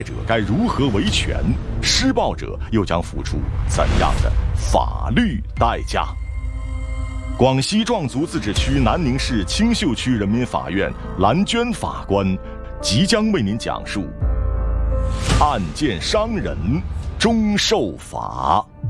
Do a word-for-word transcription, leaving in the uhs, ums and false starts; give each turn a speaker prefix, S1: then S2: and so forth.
S1: 者该如何维权？施暴者又将付出怎样的法律代价？广西壮族自治区南宁市青秀区人民法院蓝娟法官即将为您讲述：案件伤人终受罚。